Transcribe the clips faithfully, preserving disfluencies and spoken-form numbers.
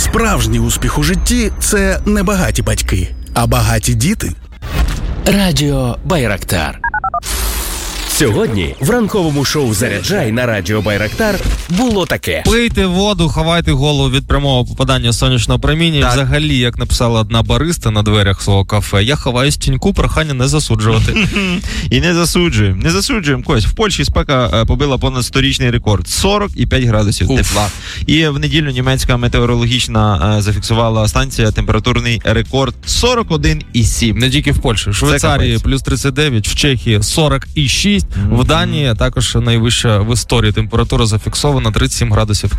Справжній успіх у житті – це не багаті батьки, а багаті діти. Радіо Байрактар. Сьогодні в ранковому шоу «Заряджай» на Радіо Байрактар було таке. Пийте воду, ховайте голову від прямого попадання сонячного проміння. Так. І взагалі, як написала одна бариста на дверях свого кафе, я ховаюсь в тіньку, прохання не засуджувати. І не засуджуємо. Не засуджуємо, Кость. В Польщі спека побила понад сторічний рекорд. сорок п'ять градусів Уф. тепла. І в неділю німецька метеорологічна зафіксувала станція температурний рекорд сорок один і сім. Не тільки в Польщі. В Швейцарії плюс тридцять дев'ять, в Чехії сорок і шість. В Данії також найвища в історії температура зафіксована тридцять сім градусів.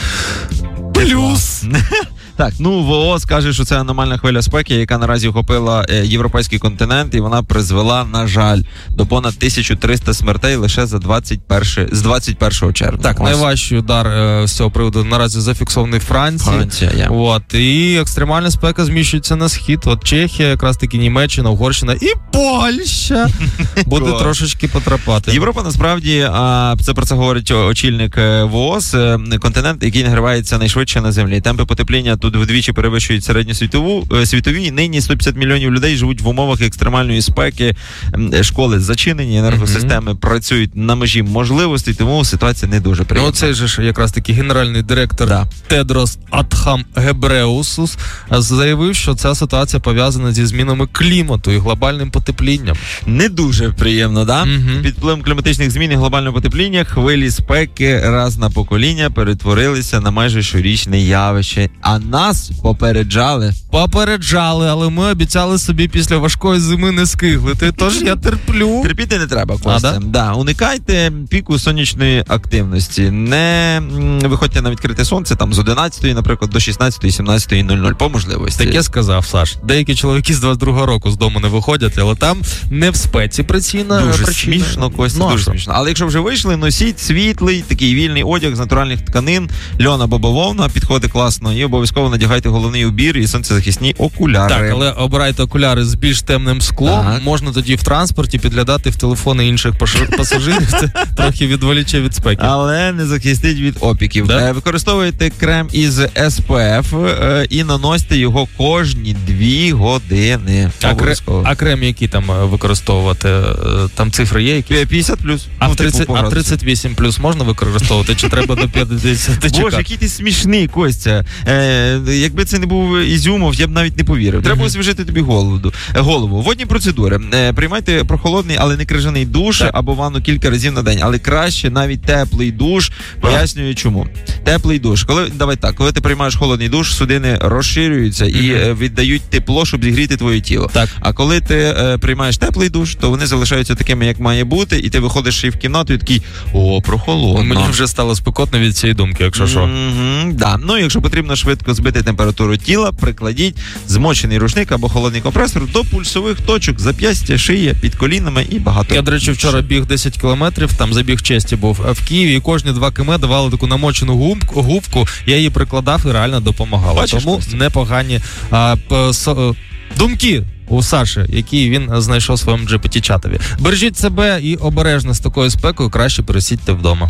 Плюс! Так, ну ВООЗ каже, що це аномальна хвиля спеки, яка наразі охопила європейський континент, і вона призвела, на жаль, до понад тисячу триста смертей лише за двадцять перше, з двадцять першого червня. Так, Ось. найважчий удар е, з цього приводу наразі зафіксований в Франції. Франція, yeah. От, і екстремальна спека зміщується на схід. От Чехія, якраз таки Німеччина, Угорщина і Польща буде трошечки потрапати. Європа, насправді, а, це про це говорить очільник ВООЗ, континент, який нагрівається найшвидше на землі. Темпи потепління тут вдвічі перевищують середньосвітову світові. Нині сто п'ятдесят мільйонів людей живуть в умовах екстремальної спеки. Школи зачинені, енергосистеми mm-hmm. працюють на межі можливостей, тому ситуація не дуже приємна. Ну, цей же ж якраз таки генеральний директор да. Тедрос Адхам Гебреусус заявив, що ця ситуація пов'язана зі змінами клімату і глобальним потеплінням. Не дуже приємно, да? Mm-hmm. Під впливом кліматичних змін і глобального потепління хвилі спеки раз на покоління перетворилися на майже щорічне явище. А нас попереджали. Попереджали, але ми обіцяли собі після важкої зими не скиглити, тож я терплю. Терпіти не треба, Костя. А, да? Да, уникайте піку сонячної активності. Не виходьте на відкрите сонце там з одинадцятої, наприклад, до шістнадцятої, сімнадцятої нуль нуль по можливості. Так я сказав, Саш. Деякі чоловіки з двадцять другого року з дому не виходять, але там не в спеці причина. Дуже причина. смішно, Костя, ну, дуже що? смішно. Але якщо вже вийшли, носіть світлий, такий вільний одяг з натуральних тканин, льон або бавовна, підходить класно, і обов'язково надягайте головний убір і сонцезахисні окуляри. Так, але обирайте окуляри з більш темним склом. Так. Можна тоді в транспорті підглядати в телефони інших пасажирів. Це трохи відволіче від спеки. Але не захистить від опіків. Да? Використовуйте крем із ес пе еф і наносьте його кожні дві години. А, кре... а крем який там використовувати? Там цифри є? Які? п'ятдесят плюс. А, ну, тридцять, типу, а тридцять вісім плюс можна використовувати? Чи треба до п'ятдесят чекати? Боже, який ти смішний, Костя. Е, якби це не був Ізюмов, я б навіть не повірив. Треба mm-hmm. освіжити тобі голову. голову. Водні процедури. Е, приймайте прохолодний, але не крижаний душ так. або ванну кілька разів на день. Але краще навіть теплий душ. Пояснюю, чому. Теплий душ. Коли, давай так, коли ти приймаєш холодний душ, судини розширюються mm-hmm. і е, віддають тепло, щоб зігріти твоє тіло. Так. А коли ти е, приймаєш теплий душ, то вони залишаються такими, як має бути, і ти виходиш і в кімнату і такий, о, прохолодно. Мені вже стало спекотно від цієї думки, якщо що. Mm-hmm, да. Ну, якщо потрібно швидко збити температуру тіла, прикладіть змочений рушник або холодний компресор до пульсових точок, зап'ястя, шия, під колінами і багато. Я, до речі, вчора біг десять кілометрів, там забіг честі був в Києві, і кожні два кілометри давали таку намочену губку, губку, я її прикладав і реально допомагала. Бачиш, тому Костя? Непогані а, п, со, думки у Саші, які він знайшов своєму джі пі ті-чатові. Бережіть себе і обережно з такою спекою краще пересідьте вдома.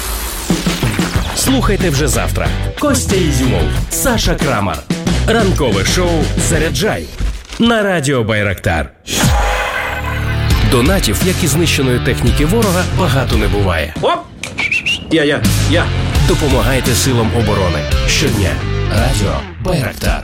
Слухайте вже завтра. Костя Ізюмов, Саша Крамар. Ранкове шоу «Заряджай» на Радіо Байрактар. Донатів, як і знищеної техніки ворога, багато не буває. Оп! Я, я, я. Допомагайте силам оборони. Щодня. Радіо Байрактар.